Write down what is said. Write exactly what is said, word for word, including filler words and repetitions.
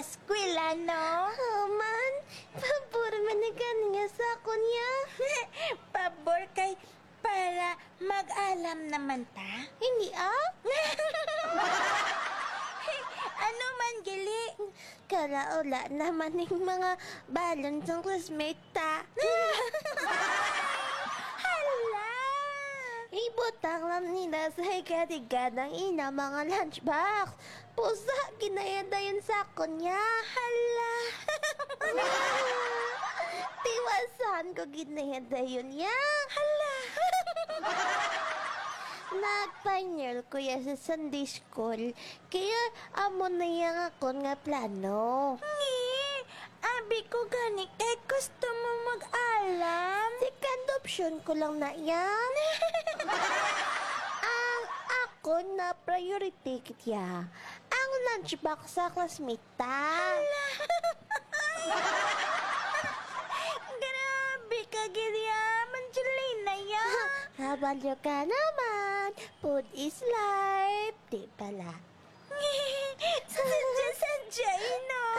eskwela, no? Oh, man. Pabor man na kaniya sa kunya. Pabor kay para mag-alam naman ta? Hindi ah? Ano man, gali? Karaula naman yung mga balon sa classmate ta. Hala! Ibutang lang nila sa higadigan ng ina mga lunchbox. Pusa, ginayada yun sa kunya. Hala! Tiwasan ko ginayada yun ya. Hala! Nag-final ko ya sa Sunday school. Kaya amo na yang ako nga plano. Ngi! Abi ko gani kay gusto mo mag-alam. Second option ko lang na yan. Ang ako na priority kitya. Ang lunchbox sa classmate ta. Grabe ka, Gilyaman. Julina yan. Habalo ka naman. Food is life. Di pala. Sadya-sadya, no?